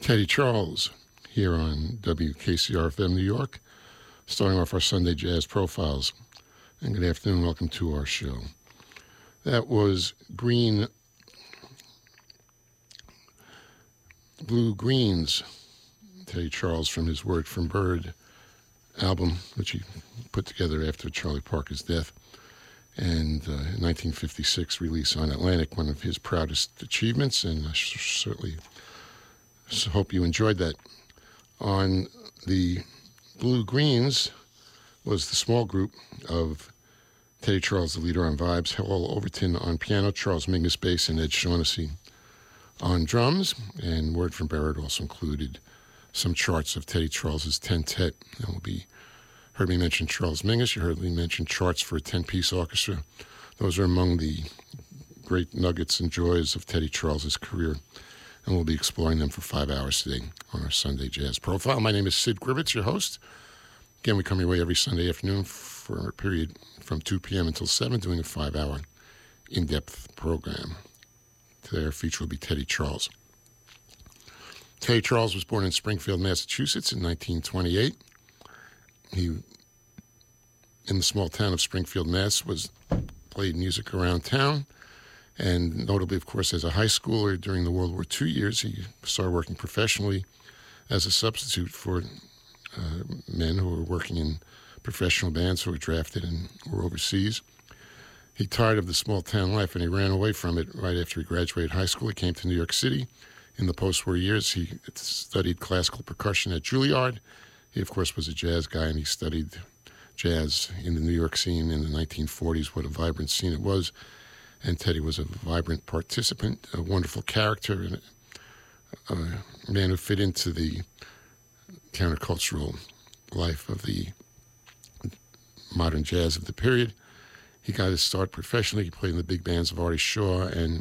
Teddy Charles here on WKCR-FM New York, starting off our Sunday Jazz Profiles. And good afternoon, welcome to our show. That was Blue Greens, Teddy Charles from his Word from Bird album, which he put together after Charlie Parker's death. And in 1956, release on Atlantic, one of his proudest achievements, and I certainly hope you enjoyed that. On the Blue Greens was the small group of Teddy Charles, the leader on vibes, Hal Overton on piano, Charles Mingus bass, and Ed Shaughnessy on drums. And Word from Bird also included some charts of Teddy Charles's Tentet. That will be heard me mention Charles Mingus. You heard me mention charts for a 10-piece orchestra. Those are among the great nuggets and joys of Teddy Charles's career, and we'll be exploring them for 5 hours today on our Sunday Jazz Profile. My name is Sid Gribbets, your host. Again, we come your way every Sunday afternoon for a period from 2 p.m. until 7, doing a 5-hour in-depth program. Today our feature will be Teddy Charles. Teddy Charles was born in Springfield, Massachusetts in 1928. He, in the small town of Springfield, Mass., played music around town, and notably, of course, as a high schooler during the World War II years, he started working professionally as a substitute for men who were working in professional bands who were drafted and were overseas. He tired of the small town life, and he ran away from it right after he graduated high school. He came to New York City. In the post-war years, he studied classical percussion at Juilliard. He, of course, was a jazz guy, and he studied jazz in the New York scene in the 1940s, what a vibrant scene it was. And Teddy was a vibrant participant, a wonderful character, and a man who fit into the countercultural life of the modern jazz of the period. He got his start professionally. He played in the big bands of Artie Shaw and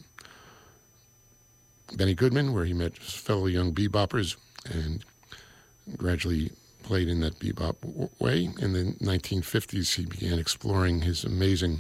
Benny Goodman, where he met fellow young beboppers and gradually played in that bebop way. In the 1950s, he began exploring his amazing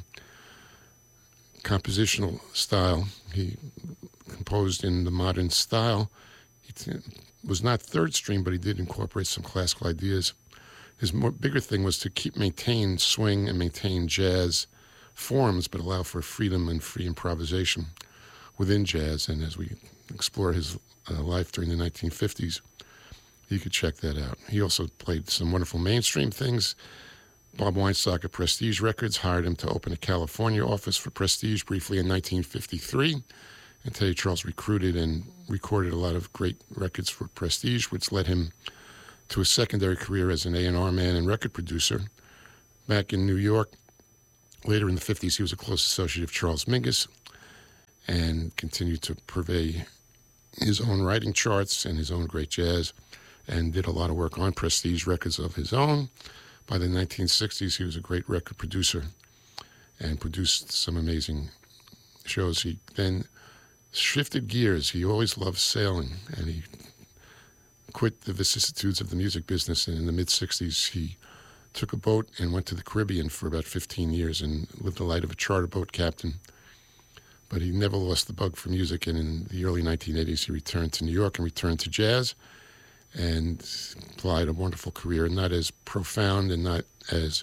compositional style. He composed in the modern style. He was not third string, but he did incorporate some classical ideas. His bigger thing was to maintain swing and maintain jazz forms, but allow for freedom and free improvisation within jazz. And as we explore his life during the 1950s, you could check that out. He also played some wonderful mainstream things. Bob Weinstock at Prestige Records hired him to open a California office for Prestige briefly in 1953. And Teddy Charles recruited and recorded a lot of great records for Prestige, which led him to a secondary career as an A&R man and record producer. Back in New York, later in the 50s, he was a close associate of Charles Mingus and continued to purvey his own writing charts and his own great jazz, and did a lot of work on Prestige Records of his own. By the 1960s, he was a great record producer and produced some amazing shows. He then shifted gears. He always loved sailing, and he quit the vicissitudes of the music business. And in the mid-60s, he took a boat and went to the Caribbean for about 15 years and lived the life of a charter boat captain. But he never lost the bug for music, and in the early 1980s, he returned to New York and returned to jazz, and applied a wonderful career, not as profound and not as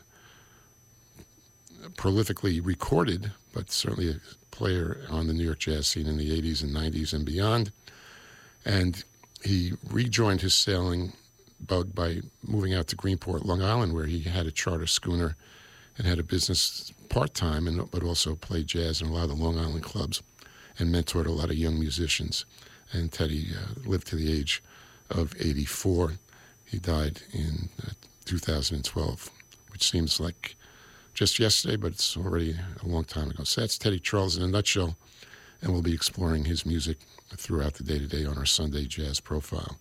prolifically recorded, but certainly a player on the New York jazz scene in the 80s and 90s and beyond. And he rejoined his sailing bug by moving out to Greenport, Long Island, where he had a charter schooner and had a business part-time, but also played jazz in a lot of the Long Island clubs and mentored a lot of young musicians. And Teddy lived to the age of 84. He died in 2012, which seems like just yesterday, but it's already a long time ago. So that's Teddy Charles in a nutshell, and we'll be exploring his music throughout the day today on our Sunday Jazz Profile.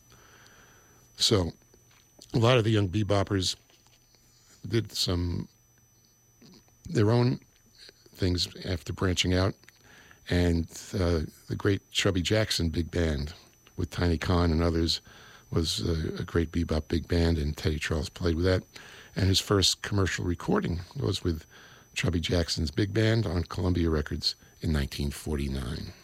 So a lot of the young beboppers did their own things after branching out, and the great Chubby Jackson Big Band with Tiny Khan and others was a great bebop big band, and Teddy Charles played with that. And his first commercial recording was with Chubby Jackson's Big Band on Columbia Records in 1949.